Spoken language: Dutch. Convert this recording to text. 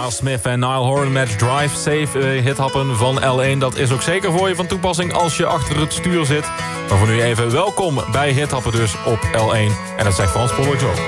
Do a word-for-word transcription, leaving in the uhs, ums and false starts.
Miles Smith en Niall Horan met Drive Safe. Uh, hithappen van L één. Dat is ook zeker voor je van toepassing als je achter het stuur zit. Maar voor nu even welkom bij Hithappen dus op L één. En dat zegt Frans Pollock ook.